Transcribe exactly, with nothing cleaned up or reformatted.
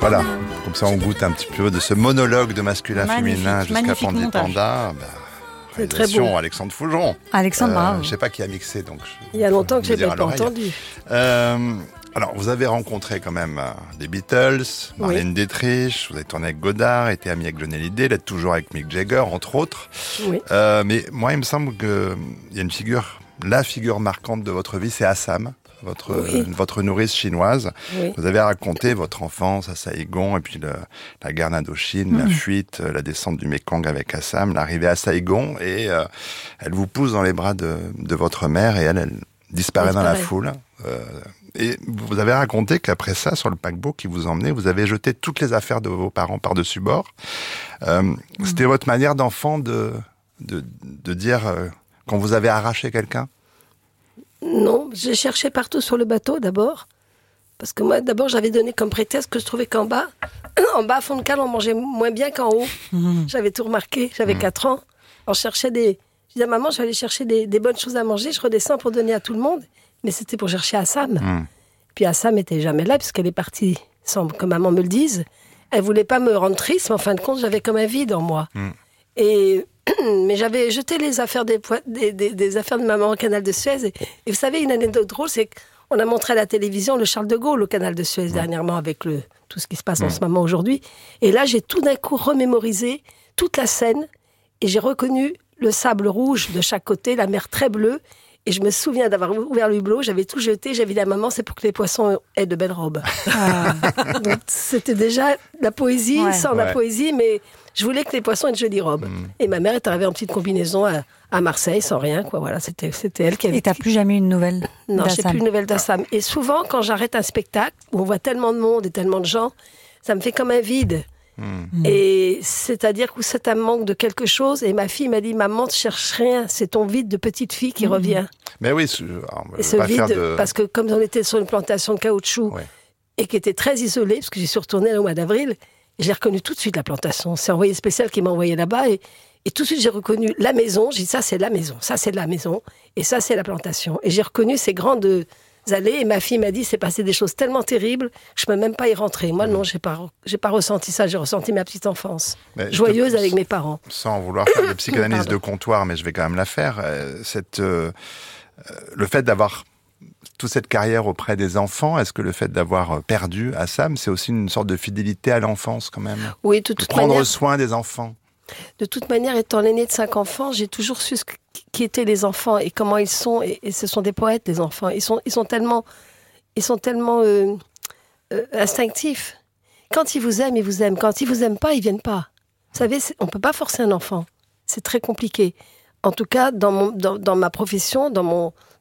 Voilà, comme ça on goûte un petit peu de ce monologue de masculin-féminin jusqu'à Pandi Panda. Bah, c'est très beau. Alexandre Fougeron. Alexandre, bravo. Euh, je ne sais pas qui a mixé, donc... Je, Il y a longtemps que je n'ai pas l'oreille. entendu. Euh, alors, vous avez rencontré quand même euh, des Beatles, Marlène oui. Dietrich, vous avez tourné avec Godard, été ami avec Johnny Hallyday, l'êtes toujours avec Mick Jagger, entre autres. Oui. Euh, mais moi, il me semble qu'il y a une figure, la figure marquante de votre vie, c'est Assam. Votre, oui. euh, votre nourrice chinoise. Oui. Vous avez raconté votre enfance à Saïgon et puis le, la guerre d'Indochine, mmh. la fuite, la descente du Mékong avec Assam, l'arrivée à Saïgon et euh, elle vous pousse dans les bras de, de votre mère et elle, elle disparaît dans la foule. Euh, et vous avez raconté qu'après ça, sur le paquebot qui vous emmenait, vous avez jeté toutes les affaires de vos parents par-dessus bord. Euh, mmh. C'était votre manière d'enfant de, de, de dire euh, quand vous avez arraché quelqu'un? Non, j'ai cherché partout sur le bateau d'abord, parce que moi d'abord j'avais donné comme prétexte que je trouvais qu'en bas, en bas à fond de cale on mangeait moins bien qu'en haut. Mmh. J'avais tout remarqué, j'avais mmh. quatre ans, on cherchait des... Je disais à maman, je vais aller chercher des, des bonnes choses à manger, je redescends pour donner à tout le monde, mais c'était pour chercher Assam. Mmh. Puis Assam n'était jamais là, puisqu'elle est partie, sans que maman me le dise. Elle voulait pas me rendre triste, mais en fin de compte j'avais comme un vide en moi. Mmh. Et... Mais j'avais jeté les affaires des, des, des, des affaires de maman au canal de Suez. Et, et vous savez, une anecdote drôle, c'est qu'on a montré à la télévision le Charles de Gaulle au canal de Suez mmh. dernièrement avec le, tout ce qui se passe mmh. en ce moment aujourd'hui. Et là, j'ai tout d'un coup remémorisé toute la scène et j'ai reconnu le sable rouge de chaque côté, la mer très bleue. Et je me souviens d'avoir ouvert le hublot, j'avais tout jeté, j'avais dit à maman, c'est pour que les poissons aient de belles robes. Ah. Donc c'était déjà la poésie, ouais. sans ouais. la poésie, mais je voulais que les poissons aient de jolies robes. Mmh. Et ma mère est arrivée en petite combinaison à, à Marseille, sans rien, quoi. Voilà, c'était, c'était elle qui avait... Et t'as plus jamais eu une nouvelle Non, d'Assam. j'ai plus une nouvelle d'Assam. Et souvent, quand j'arrête un spectacle, où on voit tellement de monde et tellement de gens, ça me fait comme un vide. Mmh. Et c'est-à-dire que c'est un manque de quelque chose. Et ma fille m'a dit, maman, ne cherche rien, c'est ton vide de petite fille qui mmh. revient. Mais oui, et ce vide, de... parce que comme on était sur une plantation de caoutchouc ouais. et qui était très isolée, parce que j'y suis retournée au mois d'avril, j'ai reconnu tout de suite la plantation. C'est un envoyé spécial qui m'a envoyé là-bas et, et tout de suite j'ai reconnu la maison. J'ai dit ça c'est la maison, ça c'est la maison et ça c'est la plantation. Et j'ai reconnu ces grandes allées et ma fille m'a dit c'est passé des choses tellement terribles, je peux même pas y rentrer. Moi non, j'ai pas, j'ai pas ressenti ça. J'ai ressenti ma petite enfance mais joyeuse te... avec mes parents. Sans vouloir faire de psychanalyse de comptoir, mais je vais quand même la faire. Euh, cette, euh, le fait d'avoir toute cette carrière auprès des enfants, est-ce que le fait d'avoir perdu Assam, c'est aussi une sorte de fidélité à l'enfance quand même? Oui, de toute de prendre manière, soin des enfants. De toute manière, étant l'aîné de cinq enfants, j'ai toujours su ce qui étaient les enfants et comment ils sont. Et, et ce sont des poètes, les enfants. Ils sont, ils sont tellement, ils sont tellement euh, euh, instinctifs. Quand ils vous aiment, ils vous aiment. Quand ils vous aiment pas, ils viennent pas. Vous savez, on peut pas forcer un enfant. C'est très compliqué. En tout cas, dans, mon, dans, dans ma profession, dans mon